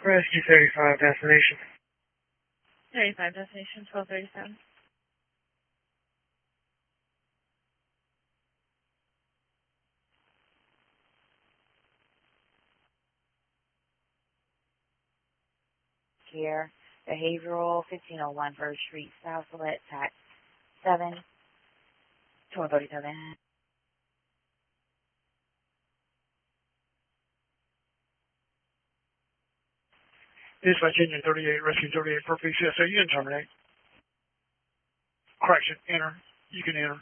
Rescue 35 destination. 35 destination 1237. Here, Behavioral, 1501 First Street, South Select, Tax 7, 1237. Dispatch engine 38, rescue 38 for PCSA. You can terminate. Correction, enter. You can enter.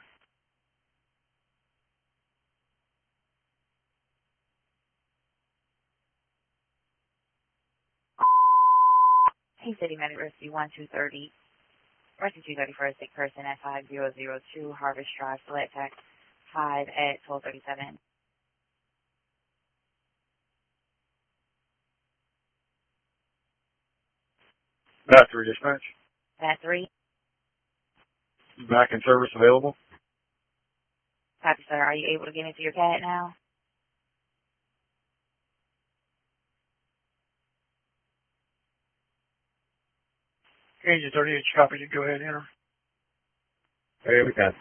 Hey, City Medic Rescue 1230. Rescue 230 for a sick person at 5002 Harvest Drive, Select Tax 5 at 1237. Bat 3 dispatch. Bat 3. Back in service available. Copy, sir. Are you able to get into your CAT now? Engine 38, copy. You go ahead and enter. Hey, we can.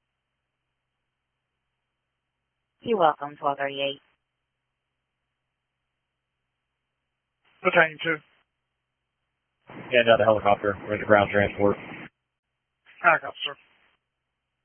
You're welcome, 1238. Battalion 2. And out the helicopter. We're in the ground transport. Back up, sir.